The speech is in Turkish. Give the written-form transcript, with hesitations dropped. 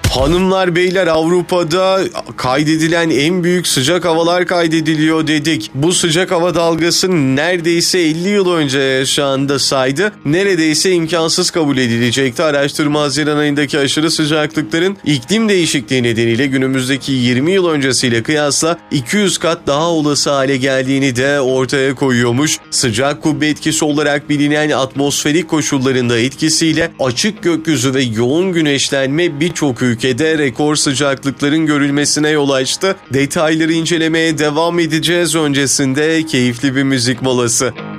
Hanımlar beyler, Avrupa'da kaydedilen en büyük sıcak havalar kaydediliyor dedik. Bu sıcak hava dalgası neredeyse 50 yıl önce yaşandısaydı neredeyse imkansız kabul edilecekti. Araştırma Haziran ayındaki aşırı sıcaklıkların iklim değişikliği nedeniyle günümüzdeki 20 yıl öncesiyle kıyasla 200 kat daha olası hale geldiğini de ortaya koyuyormuş. Sıcak kubbe etkisi olarak bilinen atmosferik koşullarında etkisiyle açık gökyüzü ve yoğun güneşlenme birçok ülkede rekor sıcaklıkların görülmesine yol açtı. Detayları incelemeye devam edeceğiz. Öncesinde keyifli bir müzik molası.